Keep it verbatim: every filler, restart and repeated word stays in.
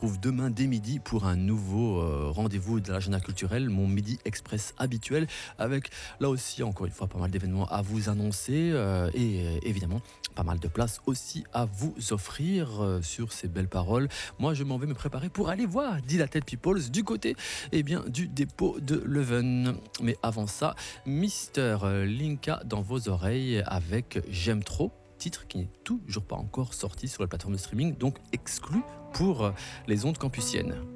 retrouve demain dès midi pour un nouveau euh, rendez-vous de l'agenda culturel, mon Midi Express habituel, avec là aussi encore une fois pas mal d'événements à vous annoncer euh, et euh, évidemment pas mal de place aussi à vous offrir euh, sur ces belles paroles. Moi je m'en vais me préparer pour aller voir Dilated Peoples du côté eh bien, du dépôt de Leuven. Mais avant ça, Mister Linka dans vos oreilles avec J'aime trop, titre qui n'est toujours pas encore sorti sur la plateforme de streaming, donc exclu pour les ondes campusiennes.